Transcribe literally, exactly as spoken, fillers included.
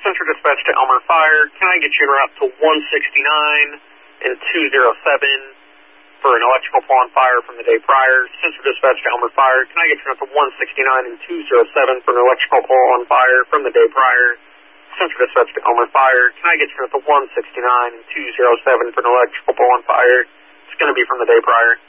Central Dispatch to Elmer Fire. Can I get you en route to one sixty-nine and two oh seven for an electrical pole on fire from the day prior? Central Dispatch to Elmer Fire. Can I get you en route to one sixty-nine and two oh seven for an electrical pole on fire from the day prior? Central Dispatch to Elmer Fire. Can I get you en route to one sixty-nine and two oh seven for an electrical pole on fire? It's going to be from the day prior.